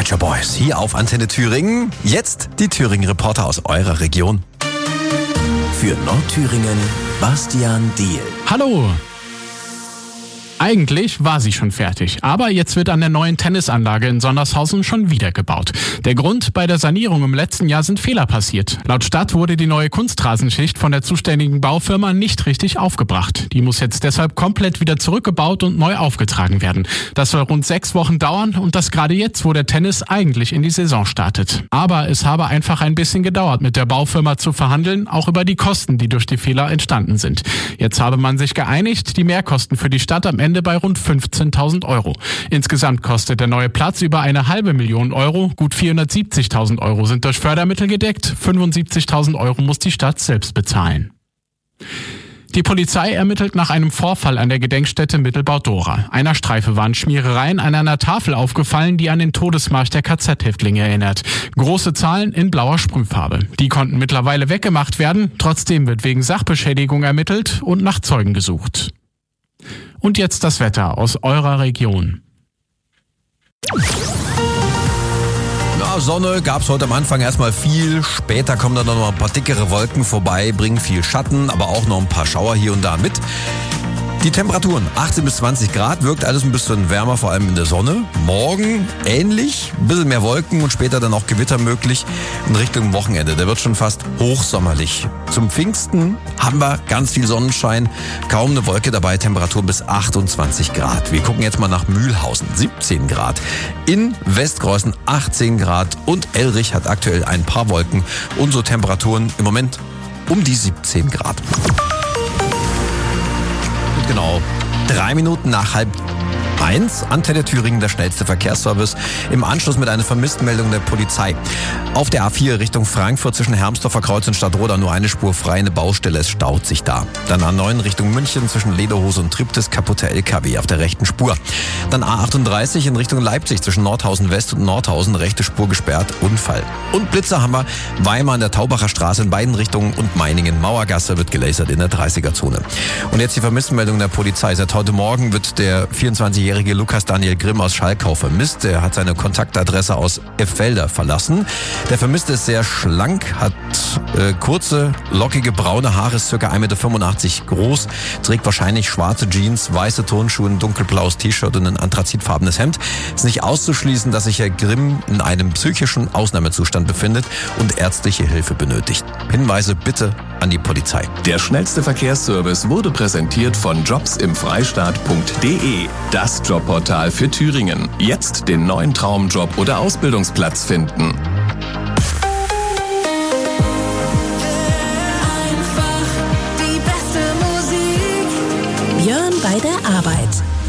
Nature Boys hier auf Antenne Thüringen. Jetzt die Thüringen-Reporter aus eurer Region. Für Nordthüringen Bastian Diehl. Hallo! Eigentlich war sie schon fertig, aber jetzt wird an der neuen Tennisanlage in Sondershausen schon wieder gebaut. Der Grund: bei der Sanierung im letzten Jahr sind Fehler passiert. Laut Stadt wurde die neue Kunstrasenschicht von der zuständigen Baufirma nicht richtig aufgebracht. Die muss jetzt deshalb komplett wieder zurückgebaut und neu aufgetragen werden. Das soll rund 6 Wochen dauern und das gerade jetzt, wo der Tennis eigentlich in die Saison startet. Aber es habe einfach ein bisschen gedauert, mit der Baufirma zu verhandeln, auch über die Kosten, die durch die Fehler entstanden sind. Jetzt habe man sich geeinigt, die Mehrkosten für die Stadt am Ende bei rund 15.000 Euro. Insgesamt kostet der neue Platz über 500.000 Euro. Gut 470.000 Euro sind durch Fördermittel gedeckt. 75.000 Euro muss die Stadt selbst bezahlen. Die Polizei ermittelt nach einem Vorfall an der Gedenkstätte Mittelbau-Dora. Einer Streife waren Schmierereien an einer Tafel aufgefallen, die an den Todesmarsch der KZ-Häftlinge erinnert. Große Zahlen in blauer Sprühfarbe. Die konnten mittlerweile weggemacht werden. Trotzdem wird wegen Sachbeschädigung ermittelt und nach Zeugen gesucht. Und jetzt das Wetter aus eurer Region. Ja, Sonne gab es heute am Anfang erstmal viel. Später kommen dann noch ein paar dickere Wolken vorbei, bringen viel Schatten, aber auch noch ein paar Schauer hier und da mit. Die Temperaturen 18 bis 20 Grad, wirkt alles ein bisschen wärmer, vor allem in der Sonne. Morgen ähnlich, ein bisschen mehr Wolken und später dann auch Gewitter möglich in Richtung Wochenende. Der wird schon fast hochsommerlich. Zum Pfingsten haben wir ganz viel Sonnenschein, kaum eine Wolke dabei, Temperatur bis 28 Grad. Wir gucken jetzt mal nach Mühlhausen, 17 Grad. In Westkreuzen 18 Grad und Elrich hat aktuell ein paar Wolken und so Temperaturen im Moment um die 17 Grad. Genau, 3 Minuten nach 12:30, Antenne Thüringen, der schnellste Verkehrsservice, im Anschluss mit einer Vermisstenmeldung der Polizei. Auf der A4 Richtung Frankfurt zwischen Hermsdorfer Kreuz und Stadtroda nur eine Spur frei, eine Baustelle, es staut sich da. Dann A9 Richtung München zwischen Lederhose und Triptis, kaputter LKW auf der rechten Spur. Dann A38 in Richtung Leipzig zwischen Nordhausen West und Nordhausen, rechte Spur gesperrt, Unfall. Und Blitzer haben wir, Weimar an der Taubacher Straße in beiden Richtungen und Meiningen, Mauergasse wird gelasert in der 30er-Zone. Und jetzt die Vermisstenmeldung der Polizei. Seit heute Morgen wird der 24-jährige Lukas Daniel Grimm aus Schalkau vermisst. Er hat seine Kontaktadresse aus Efffelder verlassen. Der Vermisste ist sehr schlank, hat kurze, lockige, braune Haare, ist ca. 1,85 Meter groß, trägt wahrscheinlich schwarze Jeans, weiße Turnschuhe, ein dunkelblaues T-Shirt und ein anthrazitfarbenes Hemd. Es ist nicht auszuschließen, dass sich Herr Grimm in einem psychischen Ausnahmezustand befindet und ärztliche Hilfe benötigt. Hinweise bitte an die Polizei. Der schnellste Verkehrsservice wurde präsentiert von jobsimfreistaat.de. Das Jobportal für Thüringen. Jetzt den neuen Traumjob oder Ausbildungsplatz finden. Einfach die beste Musik. Björn bei der Arbeit.